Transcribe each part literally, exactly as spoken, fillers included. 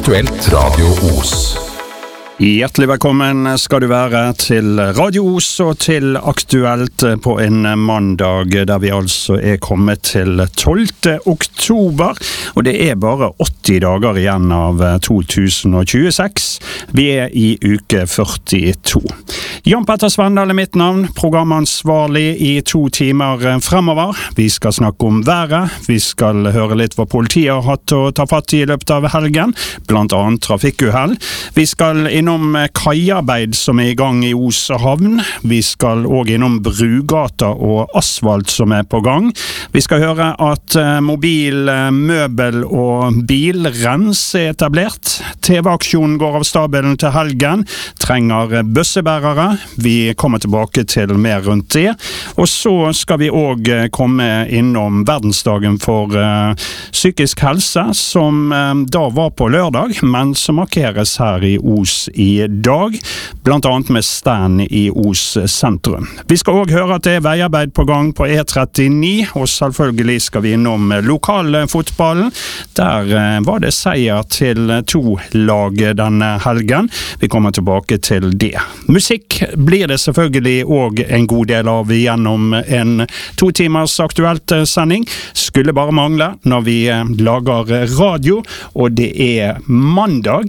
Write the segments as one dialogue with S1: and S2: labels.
S1: Aktuelt Radio Os.
S2: Hjertelig velkommen skal du være til Radio Os og til Aktuelt på en mandag der vi altså er kommet til tolvte oktober, og det er bare åtti dager igjen av to tusen tjueseks. Vi er i uke førtito. Jan Petter Svendal er mitt navn, programansvarlig i to timer fremover. Vi skal snakke om været, vi skal høre litt hva politiet har hatt å ta fatt i i løpet av helgen, blant annet trafikkuhell. Vi skal innom kaiarbeid som er i gang i Os havn. Vi skal også innom Brugata og asfalt som er på gang. Vi skal høre at mobil, møbel og bilrens er etablert. T V-aksjonen går av stabelen til helgen. Trenger bøssebærere. Vi kommer tilbake til mer rundt det. Og så skal vi også komme innom verdensdagen for uh, psykisk helse, som uh, da var på lørdag, men som markeres her i Os i dag, blant annet med stand i Os sentrum. Vi skal også høre at det er veiarbeid på gang på E trettini, og selvfølgelig skal vi innom lokalfotballen. Der uh, var det seier til to lag denne helgen. Vi kommer tilbake til det. Musikk blir det selvfølgelig også en god del av gjennom en to timers aktuelt sending. Skulle bare mangle når vi lager radio, og det er mandag.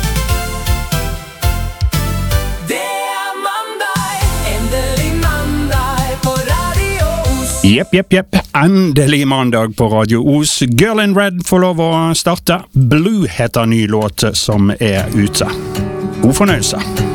S3: Det er mandag, endelig mandag på Radio Os.
S2: Jepp, jepp, jepp. Endelig mandag på Radio Os. Girl in Red får lov å starte. Blue heter ny låt som er ute. God fornøyelse.